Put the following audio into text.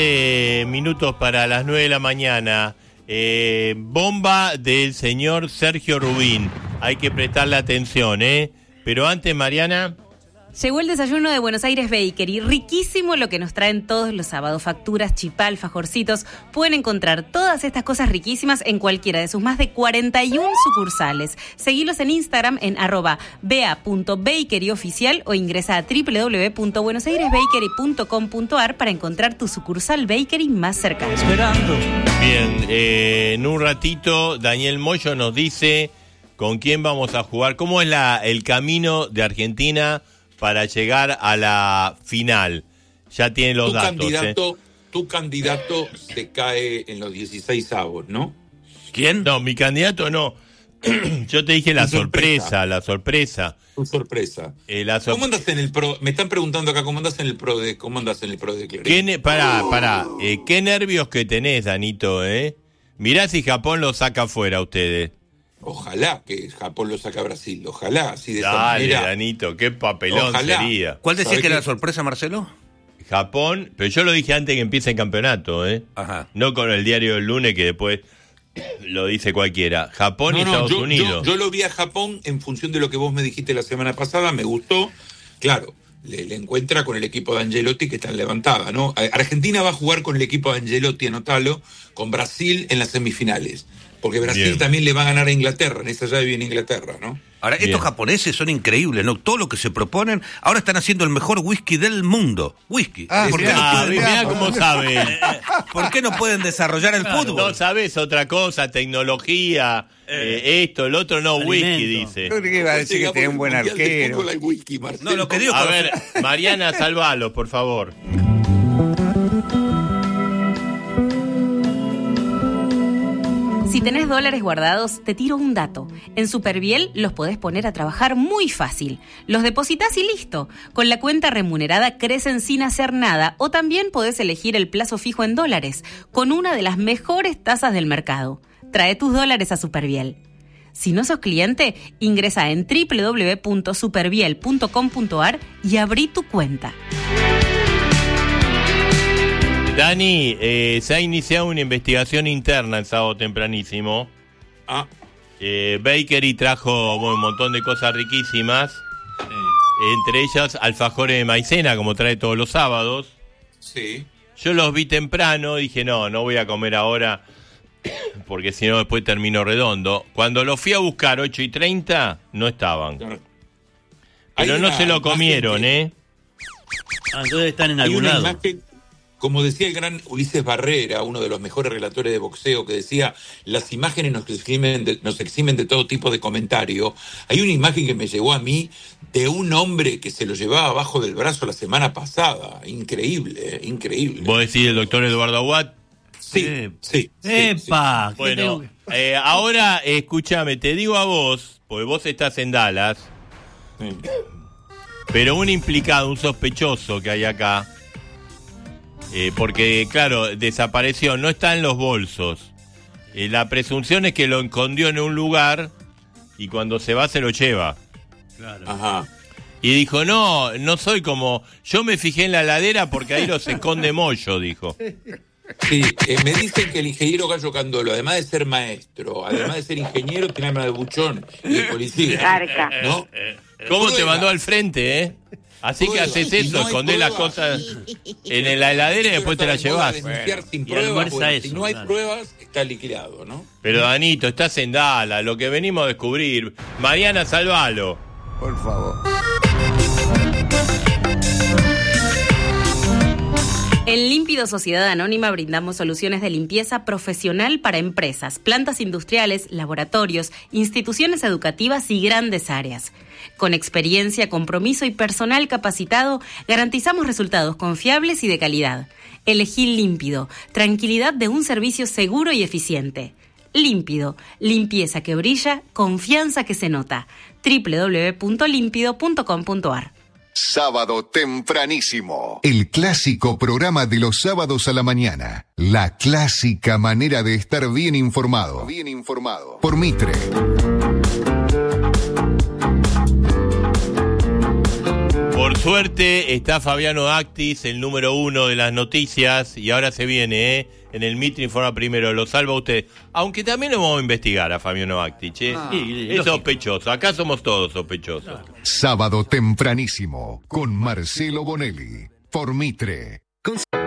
Minutos para las 9 de la mañana. Bomba del señor Sergio Rubín. Hay que prestarle atención, Pero antes, Mariana... Llegó el desayuno de Buenos Aires Bakery, riquísimo lo que nos traen todos los sábados, facturas, chipal, fajorcitos. Pueden encontrar todas estas cosas riquísimas en cualquiera de sus más de 41 sucursales. Seguilos en Instagram en @bea.bakeryoficial o ingresa a www.buenosairesbakery.com.ar para encontrar tu sucursal bakery más cercana. Esperando. Bien, en un ratito Daniel Moyo nos dice con quién vamos a jugar, cómo es el camino de Argentina para llegar a la final. Ya tiene los datos. Tu candidato se cae en los 16avos, ¿no? ¿Quién? No, mi candidato no. Yo te dije la sorpresa. Tu sorpresa. ¿Cómo andas en el pro? Me están preguntando acá, ¿cómo andas en el pro de Clarín? Pará. Qué nervios que tenés, Danito, Mirá si Japón lo saca fuera a ustedes. Ojalá que Japón lo saque a Brasil, ojalá, así de esa Dale, manera. Danito, qué papelón sería. ¿Cuál decías que era la sorpresa, Marcelo? Japón, pero yo lo dije antes que empiece el campeonato, Ajá. No con el diario del lunes que después lo dice cualquiera. Japón y Estados Unidos. Yo lo vi a Japón en función de lo que vos me dijiste la semana pasada, me gustó. Claro, le encuentra con el equipo de Angelotti que está en levantada, ¿no? Argentina va a jugar con el equipo de Angelotti, anotalo, con Brasil en las semifinales. Porque Brasil también le va a ganar a Inglaterra, en esa llave viene Inglaterra, ¿no? Ahora, estos japoneses son increíbles, ¿no? Todo lo que se proponen, ahora están haciendo el mejor whisky del mundo. Whisky. Mirá cómo saben. ¿Por qué no pueden desarrollar el fútbol? No sabes otra cosa, tecnología, esto, el otro, no, whisky, dice. Yo creo que iba a decir que tenía un buen arquero. No, lo que digo... A ver, Mariana, salvalo, por favor. Si tenés dólares guardados, te tiro un dato. En Superviel los podés poner a trabajar muy fácil. Los depositas y listo. Con la cuenta remunerada crecen sin hacer nada o también podés elegir el plazo fijo en dólares, con una de las mejores tasas del mercado. Trae tus dólares a Superviel. Si no sos cliente, ingresa en www.superviel.com.ar y abrí tu cuenta. Dani, se ha iniciado una investigación interna el sábado tempranísimo. Bakery trajo un montón de cosas riquísimas, entre ellas alfajores de maicena, como trae todos los sábados. Sí. Yo los vi temprano, dije no voy a comer ahora, porque si no después termino redondo. Cuando los fui a buscar 8:30, no estaban. Pero no se lo comieron, Entonces están en algún lado. Imagen, como decía el gran Ulises Barrera, uno de los mejores relatores de boxeo, que decía, las imágenes nos eximen de todo tipo de comentario. Hay una imagen que me llegó a mí de un hombre que se lo llevaba abajo del brazo la semana pasada. Increíble, increíble. ¿Vos decís el doctor Eduardo Aguad? Sí. ¡Epa! Sí. Bueno, ahora escúchame, te digo a vos, porque vos estás en Dallas, pero un implicado, un sospechoso que hay acá, porque claro, desapareció, no está en los bolsos. La presunción es que lo escondió en un lugar y cuando se va se lo lleva. Claro. Ajá. Y dijo, no soy como... Yo me fijé en la heladera porque ahí los esconde Moyo, dijo. Sí, me dicen que el ingeniero Gallo Candolo, además de ser maestro, además de ser ingeniero, tiene alma de buchón y de policía. ¿No? ¿Cómo te mandó al frente, Así que haces eso, escondés las cosas en la heladera y después te las llevás. Sin pruebas, si no hay pruebas, está liquidado, ¿no? Pero Danito, estás en Dallas, lo que venimos a descubrir. Mariana, salvalo. Por favor. En Límpido Sociedad Anónima brindamos soluciones de limpieza profesional para empresas, plantas industriales, laboratorios, instituciones educativas y grandes áreas. Con experiencia, compromiso y personal capacitado, garantizamos resultados confiables y de calidad. Elegí Límpido, tranquilidad de un servicio seguro y eficiente. Límpido, limpieza que brilla, confianza que se nota. www.limpido.com.ar. Sábado tempranísimo. El clásico programa de los sábados a la mañana. La clásica manera de estar bien informado. Bien informado. Por Mitre. Por suerte está Fabiano Actis, el número 1 de las noticias, y ahora se viene, en el Mitre Informa Primero, lo salva usted. Aunque también lo vamos a investigar a Fabiano Actis, es sospechoso, acá somos todos sospechosos. Sábado tempranísimo, con Marcelo Bonelli, por Mitre.